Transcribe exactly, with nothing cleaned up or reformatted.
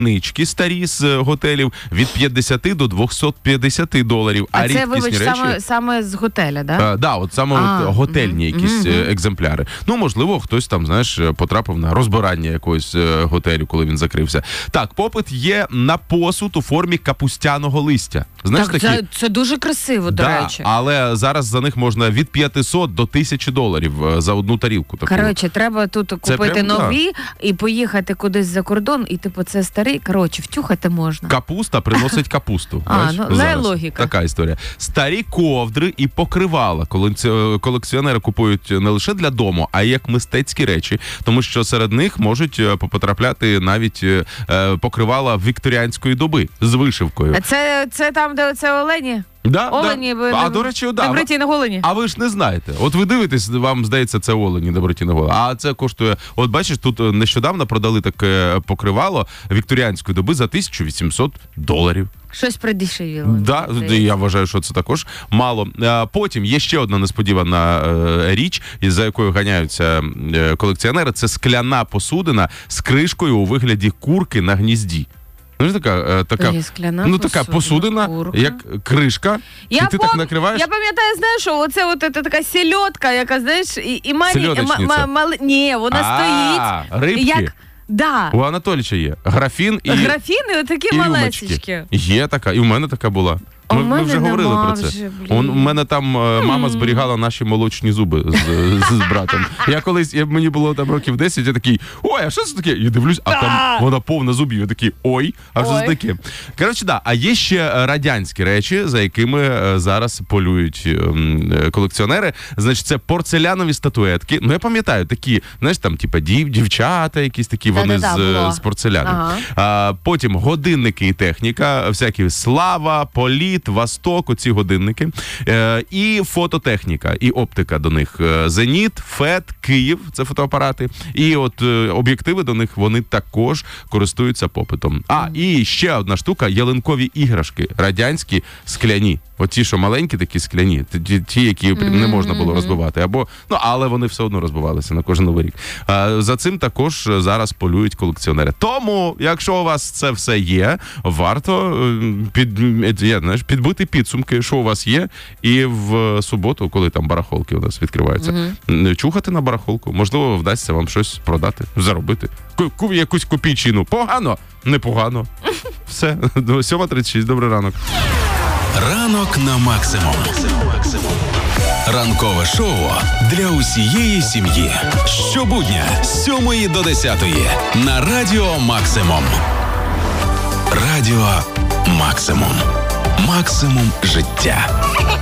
Нички старі з готелів від п'ятдесят до двісті п'ятдесят доларів. А, а це, вибач, речі... саме, саме з готеля, да? Так, да, от саме а, от готельні угу, якісь угу. екземпляри. Ну, можливо, хтось там, знаєш, потрапив на розбирання якогось готелю, коли він закрився. Так, попит є на посуд у формі капустяного листя. Знаєш, так, такі... це, це дуже красиво, до да, речі. але зараз за них можна від п'ятсот до тисячі доларів за одну тарілку. Таку. Коротше, треба тут купити прям, нові да. і поїхати кудись за кордон, і типу це старий, коротше, втюхати можна. Капуста приносить капусту. А, ну, це логіка. Така історія. Старі ковдри і покривала. Колекціонери купують не лише для дому, а й як мистецькі речі, тому що серед них можуть потрапляти навіть покривала вікторіанської доби з вишивкою. Це, це там, де це олені? Да, олені, да. А, до речі, да. Доброті на голені. А ви ж не знаєте. От ви дивитесь, вам здається, це олені, доброті на голені. А це коштує, от бачиш, тут нещодавно продали таке покривало вікторіанської доби за тисячу вісімсот доларів. Щось продешевіло. Да, я вважаю, що це також мало. Потім є ще одна несподівана річ, за якою ганяються колекціонери. Це скляна посудина з кришкою у вигляді курки на гнізді. Ну, така, така, скляна ну, така посудина, курка. Як кришка, я і ти пом... так накриваєш. Я пам'ятаю, знаєш, що оце от, от, така сельодка, яка, знаєш, і, і малі... Сельодочниця. М- м- ні, вона А, стоїть. рибки. Як... Да. У Анатолійча є графін і Графіни отакі і малесечки. Є така, і у мене така була. А Ми, в мене ми вже говорили нема про це. вже, У мене там е, мама Mm. зберігала наші молочні зуби з, з, з братом. Я колись, я, мені було там років десять, я такий, ой, а що це таке? І дивлюсь, а там вона повна зубів. Я такий, ой, а що це таке? Коротше, да, а є ще радянські речі, за якими е, зараз полюють е, колекціонери. Значить, це порцелянові статуетки. Ну, я пам'ятаю, такі, знаєш, там, типа, дів, дівчата, якісь такі, вони з, з порцеляни. Ага. А, потім годинники і техніка, всякі Слава, Політ, Восток, оці годинники. Е, і фототехніка, і оптика до них. Зеніт, Фет, Київ, це фотоапарати. І от е, об'єктиви до них, вони також користуються попитом. А, і ще одна штука, ялинкові іграшки, радянські, скляні. Оті, що маленькі такі скляні, ті, ті які mm-hmm. не можна було розбивати. Або, ну, але вони все одно розбивалися на кожен новий рік. А, за цим також зараз полюють колекціонери. Тому, якщо у вас це все є, варто під, я, знаєш, підбити підсумки, що у вас є, і в суботу, коли там барахолки у нас відкриваються, mm-hmm. чухати на барахолку. Можливо, вдасться вам щось продати, заробити. Ку- якусь копійчину. Погано? Непогано. Все. сьома тридцять шість. Добрий ранок. Ранок на максимум. Ранкове шоу для усієї сім'ї. Щобудня з сьомої до десятої на Радіо Максимум. Радіо Максимум. Максимум життя.